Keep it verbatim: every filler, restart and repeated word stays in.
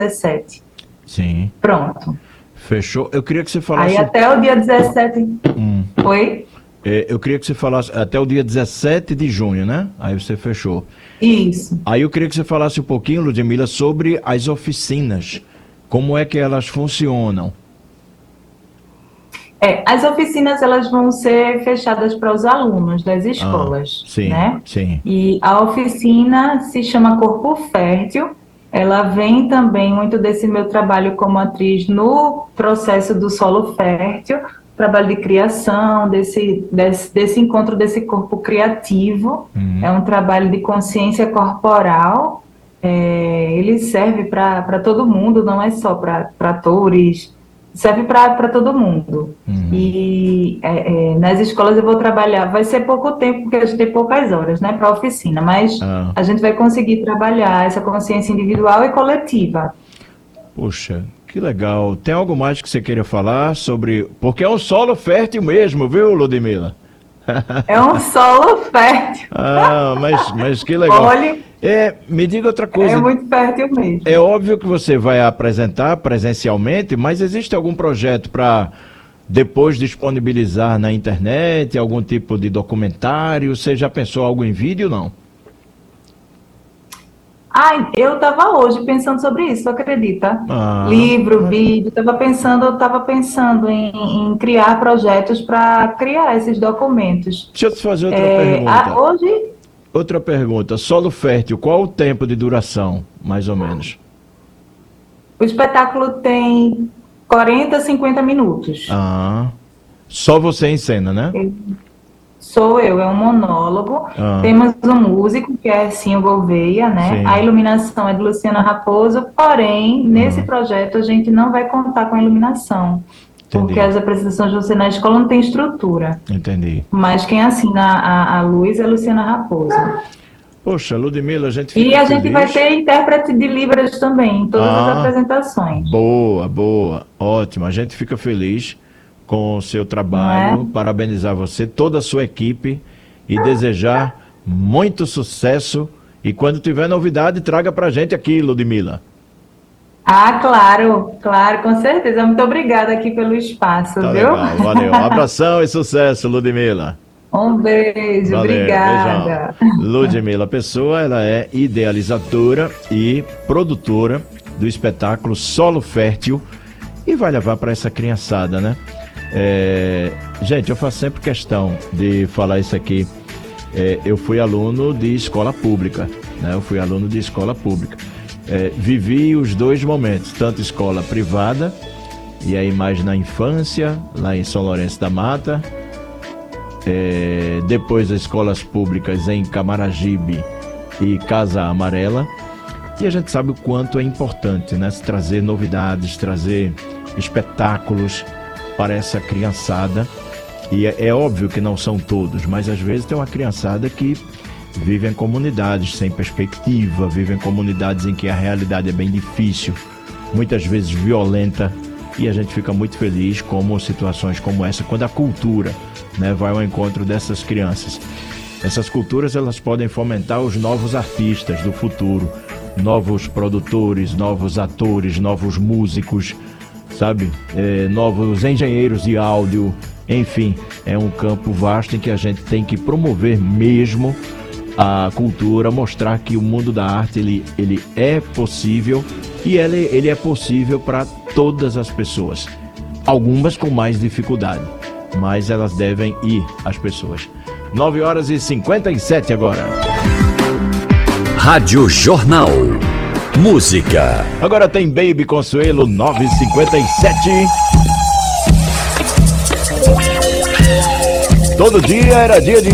dezessete. Sim. Pronto. Fechou. Eu queria que você falasse... Aí até o dia dezessete... Hum. Oi? É, eu queria que você falasse até o dia dezessete de junho, né? Aí você fechou. Isso. Aí eu queria que você falasse um pouquinho, Ludmila, sobre as oficinas. Como é que elas funcionam? É, as oficinas elas vão ser fechadas para os alunos das Ah, escolas, sim, né? sim. E a oficina se chama Corpo Fértil. Ela vem também muito desse meu trabalho como atriz no processo do solo fértil, trabalho de criação, desse, desse, desse encontro desse corpo criativo. Uhum. É um trabalho de consciência corporal. É, ele serve para todo mundo, não é só para atores, serve para todo mundo. Uhum. E é, é, nas escolas eu vou trabalhar, vai ser pouco tempo, porque a gente tem poucas horas, né, para a oficina, mas Ah. a gente vai conseguir trabalhar essa consciência individual e coletiva. Puxa, que legal. Tem algo mais que você queira falar sobre... Porque é um solo fértil mesmo, viu, Ludmila? É um solo fértil. Ah, mas, mas que legal. Olha, é, me diga outra coisa. É muito fértil mesmo. É óbvio que você vai apresentar presencialmente, mas existe algum projeto para depois disponibilizar na internet, algum tipo de documentário? Você já pensou algo em vídeo, não? Ai, eu estava hoje pensando sobre isso, acredita? Ah. Livro, vídeo, estava pensando, eu estava pensando em, em criar projetos para criar esses documentos. Deixa eu te fazer outra É, pergunta. a- hoje, Outra pergunta. Solo fértil, qual o tempo de duração, mais ou menos? o espetáculo tem quarenta, cinquenta minutos. Ah, só você em cena, né? Sou eu, é um monólogo. Ah. Temos um músico, que é Cinho Gouveia, né? Sim. A iluminação é de Luciana Raposo, porém, nesse projeto a gente não vai contar com a iluminação. Entendi. Porque as apresentações de você na escola não tem estrutura. Entendi. Mas quem assina a, a luz é Luciana Raposo. Poxa, Ludmila, a gente fica E a gente feliz. vai ter intérprete de Libras também, em todas Ah. as apresentações. Boa, boa, ótimo. A gente fica feliz com o seu trabalho, Não é? parabenizar você, toda a sua equipe e desejar muito sucesso. E quando tiver novidade, traga pra gente aqui, Ludmila. Ah, claro, claro, com certeza. Muito obrigada aqui pelo espaço, Tá viu? legal, valeu. Um abração e sucesso, Ludmila. Um beijo, Valeu, obrigada. beijão. Ludmila Pessoa, ela é idealizadora e produtora do espetáculo Solo Fértil e vai levar para essa criançada, né? É, gente, eu faço sempre questão de falar isso aqui. É, eu fui aluno de escola pública, né? Eu fui aluno de escola pública. É, vivi os dois momentos, tanto escola privada, e aí mais na infância, lá em São Lourenço da Mata, é, depois as escolas públicas em Camaragibe e Casa Amarela, e a gente sabe o quanto é importante, né? Se trazer novidades, trazer espetáculos para essa criançada. E é, é óbvio que não são todos, mas às vezes tem uma criançada que vive em comunidades sem perspectiva, vive em comunidades em que a realidade é bem difícil, muitas vezes violenta, e a gente fica muito feliz como situações como essa, quando a cultura, né, vai ao encontro dessas crianças. Essas culturas, elas podem fomentar os novos artistas do futuro, novos produtores, novos atores, novos músicos, sabe? É, novos engenheiros de áudio, enfim, é um campo vasto em que a gente tem que promover mesmo a cultura, mostrar que o mundo da arte ele, ele é possível e ele, ele é possível para todas as pessoas. Algumas com mais dificuldade, mas elas devem ir às pessoas. nove horas e cinquenta e sete agora. Rádio Jornal. Música. Agora tem Baby Consuelo, nove e cinquenta e sete. Todo dia era dia de